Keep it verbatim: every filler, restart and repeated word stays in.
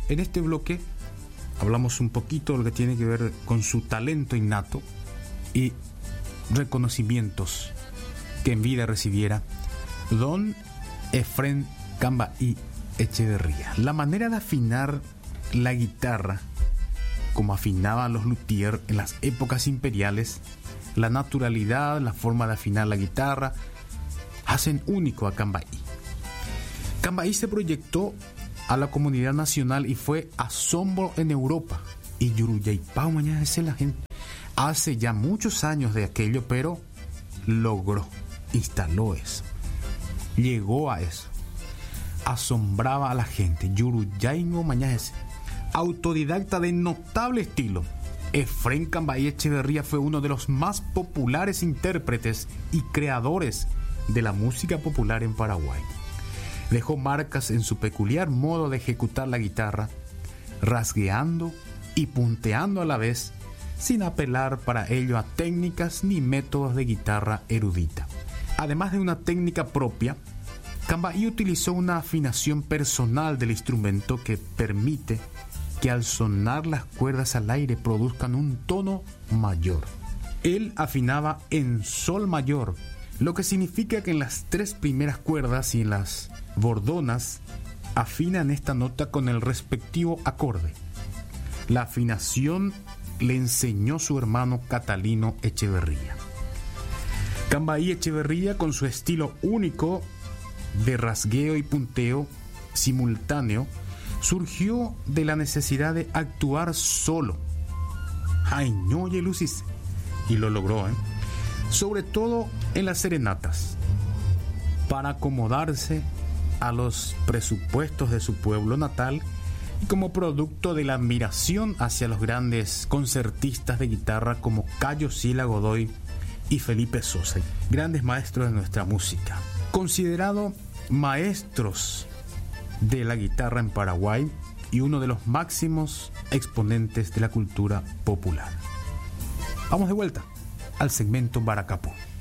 En este bloque hablamos un poquito de lo que tiene que ver con su talento innato y reconocimientos que en vida recibiera don Efrén Cambaí Echeverría. La manera de afinar la guitarra, como afinaban los luthiers en las épocas imperiales, la naturalidad, la forma de afinar la guitarra, hacen único a Cambaí. Cambaí se proyectó a la comunidad nacional y fue asombro en Europa. Y Yuruyaypao, mañana es la gente. Hace ya muchos años de aquello, pero logró, instaló eso. Llegó a eso. Asombraba a la gente. Yuruyaingo mañana es autodidacta de notable estilo. Efrén Cambaí Echeverría fue uno de los más populares intérpretes y creadores de la música popular en Paraguay. Dejó marcas en su peculiar modo de ejecutar la guitarra, rasgueando y punteando a la vez, sin apelar para ello a técnicas ni métodos de guitarra erudita. Además de una técnica propia, Cambaí utilizó una afinación personal del instrumento que permite que al sonar las cuerdas al aire produzcan un tono mayor. Él afinaba en sol mayor, lo que significa que en las tres primeras cuerdas y en las bordonas afinan esta nota con el respectivo acorde. La afinación le enseñó su hermano Catalino Echeverría. Cambaí Echeverría, con su estilo único de rasgueo y punteo simultáneo, surgió de la necesidad de actuar solo. Ay, no, oye, Lucis. Y lo logró, ¿eh? Sobre todo en las serenatas, para acomodarse a los presupuestos de su pueblo natal y como producto de la admiración hacia los grandes concertistas de guitarra como Cayo Sila Godoy y Felipe Sosa, grandes maestros de nuestra música. Considerado maestros de la guitarra en Paraguay y uno de los máximos exponentes de la cultura popular. Vamos de vuelta al segmento Baracapú.